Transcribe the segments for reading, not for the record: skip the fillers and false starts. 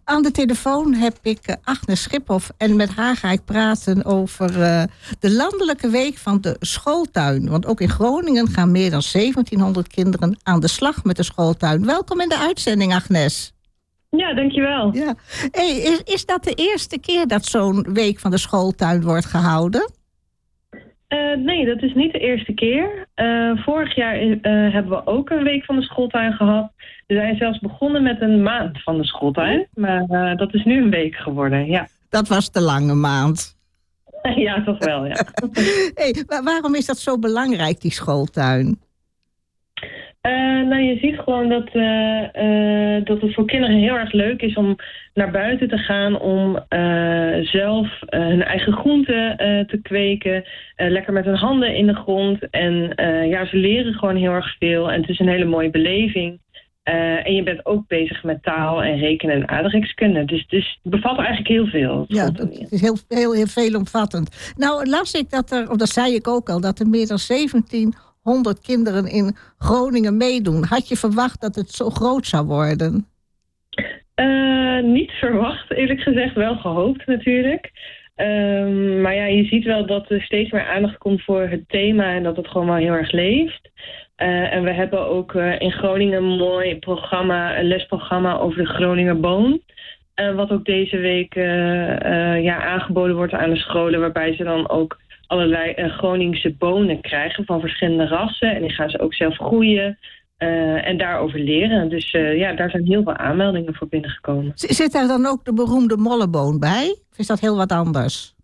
Aan de telefoon heb ik Agnes Schiphoff en met haar ga ik praten over de landelijke week van de schooltuin. Want ook in Groningen gaan meer dan 1700 kinderen aan de slag met de schooltuin. Welkom in de uitzending, Agnes. Ja, dankjewel. Ja. Hey, is dat de eerste keer dat zo'n week van de schooltuin wordt gehouden? Nee, dat is niet de eerste keer. Vorig jaar hebben we ook een week van de schooltuin gehad. We zijn zelfs begonnen met een maand van de schooltuin. Maar dat is nu een week geworden, ja. Dat was de lange maand. Ja, toch wel, ja. Hey, waarom is dat zo belangrijk, die schooltuin? Nou, je ziet gewoon dat het voor kinderen heel erg leuk is om naar buiten te gaan, om zelf hun eigen groenten te kweken, lekker met hun handen in de grond. En ja, ze leren gewoon heel erg veel en het is een hele mooie beleving. En je bent ook bezig met taal en rekenen en aardrijkskunde. Dus het bevat eigenlijk heel veel. Ja, het is heel veelomvattend. Nou, las ik of dat zei ik ook al, dat er meer dan 1700 kinderen in Groningen meedoen. Had je verwacht dat het zo groot zou worden? Niet verwacht, eerlijk gezegd. Wel gehoopt natuurlijk. Maar ja, je ziet wel dat er steeds meer aandacht komt voor het thema en dat het gewoon wel heel erg leeft. En we hebben ook in Groningen een mooi programma, een lesprogramma over de Groninger boon. Wat ook deze week aangeboden wordt aan de scholen, waarbij ze dan ook allerlei Groningse bonen krijgen van verschillende rassen. En die gaan ze ook zelf groeien en daarover leren. Dus daar zijn heel veel aanmeldingen voor binnengekomen. Zit daar dan ook de beroemde molleboon bij? Of is dat heel wat anders?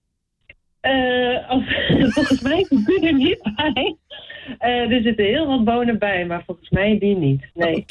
Volgens mij is die er niet bij. Er zitten heel wat bonen bij, maar volgens mij die niet. Nee.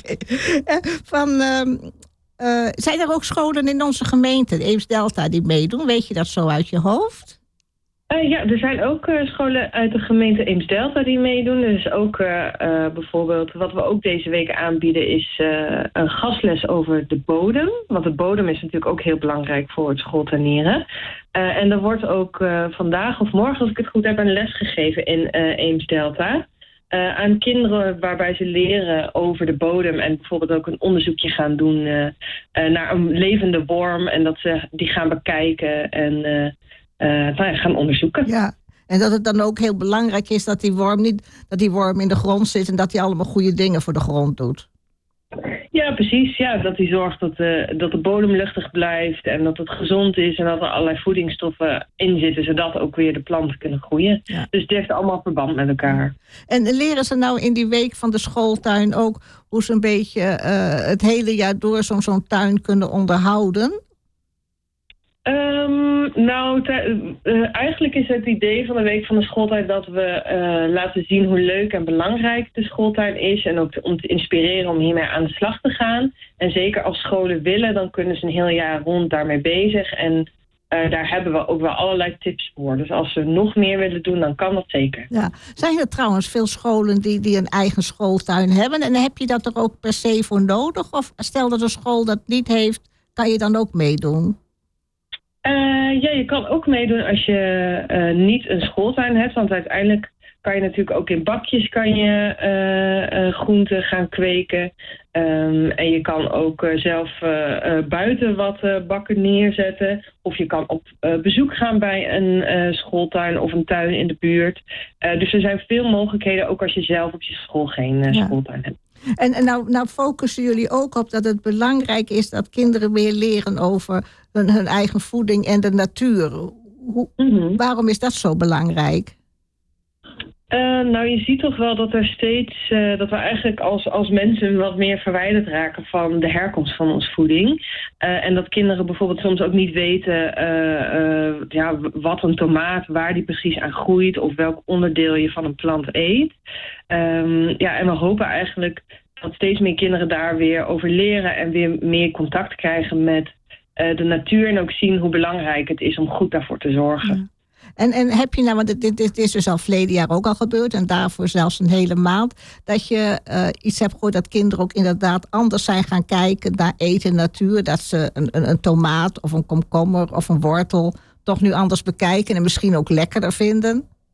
Okay. Zijn er ook scholen in onze gemeente, Eems-Delta, die meedoen? Weet je dat zo uit je hoofd? Ja, er zijn ook scholen uit de gemeente Eems-Delta die meedoen. Dus ook bijvoorbeeld, wat we ook deze week aanbieden, is een gastles over de bodem. Want de bodem is natuurlijk ook heel belangrijk voor het schooltuinieren. En er wordt ook vandaag of morgen, als ik het goed heb, een les gegeven in Eems-Delta. Aan kinderen waarbij ze leren over de bodem en bijvoorbeeld ook een onderzoekje gaan doen naar een levende worm. En dat ze die gaan bekijken en gaan onderzoeken. Ja, en dat het dan ook heel belangrijk is dat die worm in de grond zit en dat hij allemaal goede dingen voor de grond doet. Ja, precies. Ja, dat hij zorgt dat de bodem luchtig blijft en dat het gezond is en dat er allerlei voedingsstoffen in zitten, zodat ook weer de planten kunnen groeien. Ja. Dus het heeft allemaal verband met elkaar. En leren ze nou in die week van de schooltuin ook hoe ze een beetje het hele jaar door zo'n tuin kunnen onderhouden? Eigenlijk is het idee van de week van de schooltuin dat we laten zien hoe leuk en belangrijk de schooltuin is. En ook om te inspireren om hiermee aan de slag te gaan. En zeker als scholen willen, dan kunnen ze een heel jaar rond daarmee bezig. En daar hebben we ook wel allerlei tips voor. Dus als ze nog meer willen doen, dan kan dat zeker. Ja. Zijn er trouwens veel scholen die een eigen schooltuin hebben? En heb je dat er ook per se voor nodig? Of stel dat een school dat niet heeft, kan je dan ook meedoen? Ja, je kan ook meedoen als je niet een schooltuin hebt. Want uiteindelijk kan je natuurlijk ook in bakjes groenten gaan kweken. En je kan ook zelf buiten wat bakken neerzetten. Of je kan op bezoek gaan bij een schooltuin of een tuin in de buurt. Dus er zijn veel mogelijkheden, ook als je zelf op je school geen schooltuin hebt. En nou focussen jullie ook op dat het belangrijk is dat kinderen weer leren over hun eigen voeding en de natuur. Waarom is dat zo belangrijk? Je ziet toch wel dat er steeds dat we eigenlijk als mensen wat meer verwijderd raken van de herkomst van onze voeding. En dat kinderen bijvoorbeeld soms ook niet weten wat een tomaat, waar die precies aan groeit of welk onderdeel je van een plant eet. En we hopen eigenlijk dat steeds meer kinderen daar weer over leren en weer meer contact krijgen met de natuur en ook zien hoe belangrijk het is om goed daarvoor te zorgen. Ja. En heb je want dit is dus al verleden jaar ook al gebeurd en daarvoor zelfs een hele maand, dat je iets hebt gehoord dat kinderen ook inderdaad anders zijn gaan kijken naar eten en natuur, dat ze een tomaat of een komkommer of een wortel toch nu anders bekijken en misschien ook lekkerder vinden?